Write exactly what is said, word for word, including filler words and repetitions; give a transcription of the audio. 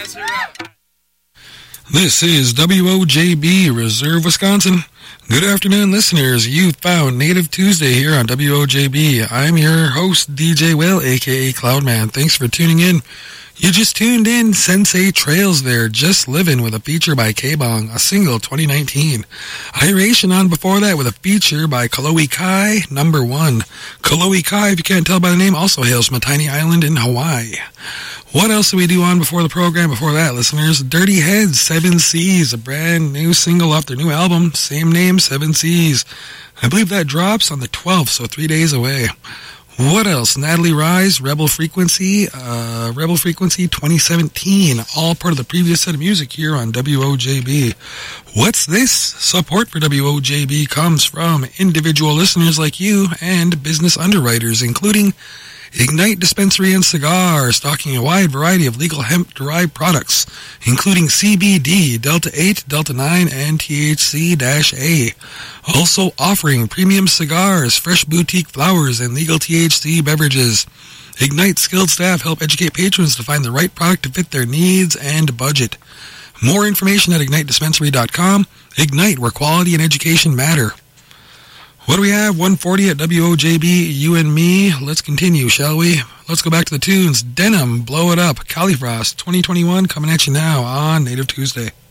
This is W O J B, Reserve, Wisconsin. Good afternoon, listeners. You found Native Tuesday here on W O J B. I'm your host, D J Will, a k a. Cloudman. Thanks for tuning in. You just tuned in Sensei Trails there, Just Livin' with a feature by K-Bong, a single twenty nineteen. Iration on before that with a feature by Kalohi Kai, number one. Kalohi Kai, if you can't tell by the name, also hails from a tiny island in Hawaii. What else did we do on before the program? Before that, listeners, Dirty Heads, Seven Seas, a brand new single off their new album, same name, Seven Seas. I believe that drops on the twelfth, so three days away. What else? Natalie Rise, Rebel Frequency, uh, Rebel Frequency twenty seventeen, all part of the previous set of music here on W O J B. What's this? Support for W O J B comes from individual listeners like you and business underwriters, including Ignite Dispensary and Cigar, stocking a wide variety of legal hemp-derived products, including C B D, Delta eight, Delta nine, and T H C A. Also offering premium cigars, fresh boutique flowers, and legal T H C beverages. Ignite skilled staff help educate patrons to find the right product to fit their needs and budget. More information at ignite dispensary dot com. Ignite, where quality and education matter. What do we have? one forty at W O J B, you and me. Let's continue, shall we? Let's go back to the tunes. Denim, Blow It Up, Califrost, twenty twenty-one, coming at you now on Native Tuesday.